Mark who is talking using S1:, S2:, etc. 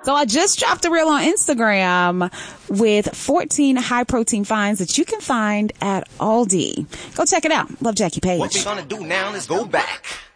S1: So I just dropped a reel on Instagram with 14 high protein finds that you can find at Aldi. Go check it out. Love Jackie Page.
S2: What we gonna do now is go back.